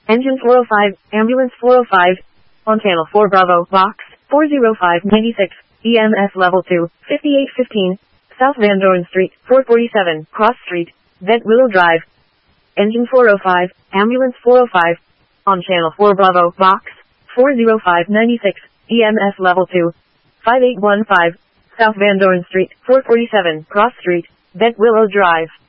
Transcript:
Engine 405, Ambulance 405. On Channel 4 Bravo, Box 40596, EMS Level 2, 5815, South Van Dorn Street, 447, Cross Street, Bent Willow Drive. Engine 405, Ambulance 405. On Channel 4 Bravo, Box 40596, EMS Level 2, 5815, South Van Dorn Street, 447, Cross Street, Bent Willow Drive.